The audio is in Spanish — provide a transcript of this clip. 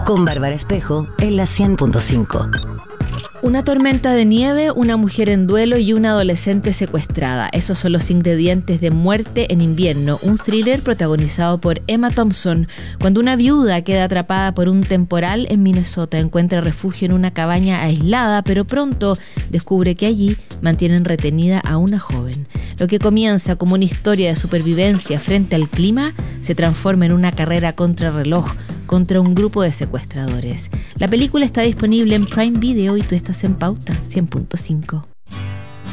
con Bárbara Espejo en la 100.5. Una tormenta de nieve, una mujer en duelo y una adolescente secuestrada. Esos son los ingredientes de Muerte en invierno, un thriller protagonizado por Emma Thompson. Cuando una viuda queda atrapada por un temporal en Minnesota, encuentra refugio en una cabaña aislada, pero pronto descubre que allí mantienen retenida a una joven. Lo que comienza como una historia de supervivencia frente al clima se transforma en una carrera contrarreloj contra un grupo de secuestradores. La película está disponible en Prime Video y tú estás en Pauta 100.5.